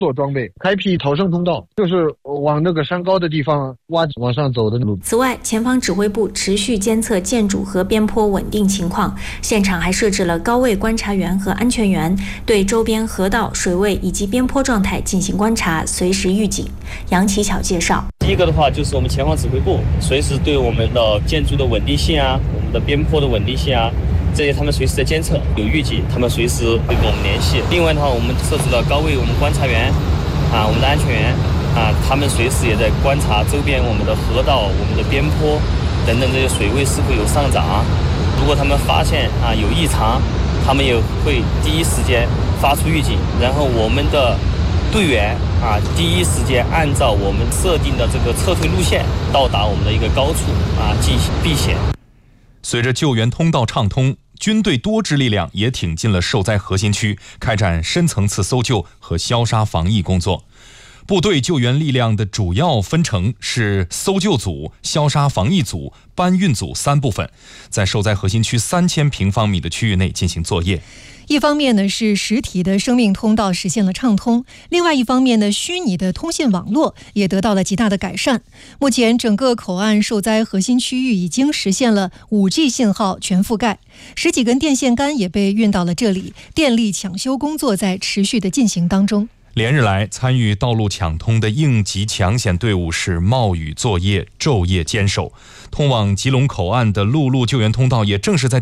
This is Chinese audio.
做装备，开辟逃生通道，就是往那个山高的地方挖往上走的路。 此外，前方指挥部持续监测建筑和边坡稳定情况，现场还设置了高位观察员和安全员，对周边河道、水位以及边坡状态进行观察，随时预警。杨启巧介绍， 第一个的话就是我们前方指挥部随时对我们的建筑的稳定性啊，我们的边坡的稳定性啊，这些他们随时在监测，有预警，他们随时会跟我们联系。另外的话，我们设置了高位我们观察员啊，我们的安全员啊，他们随时也在观察周边我们的河道、我们的边坡等等这些水位是否有上涨。如果他们发现啊有异常，他们也会第一时间发出预警，然后我们的队员啊第一时间按照我们设定的这个撤退路线到达我们的一个高处啊进行避险。 随着救援通道畅通，军队多支力量也挺进了受灾核心区，开展深层次搜救和消杀防疫工作。部队救援力量的主要分成是搜救组、消杀防疫组、搬运组3部分，在受灾核心区3000平方米的区域内进行作业。 一方面呢是实体的生命通道实现了畅通，另外一方面呢虚拟的通信网络也得到了极大的改善。目前整个口岸受灾核心区域已经实现了 5G 信号全覆盖，10几根电线杆也被运到了这里，电力抢修工作在持续的进行当中。 连日来，参与道路抢通的应急抢险队伍是冒雨作业、昼夜坚守。通往吉隆口岸的陆路救援通道也正是在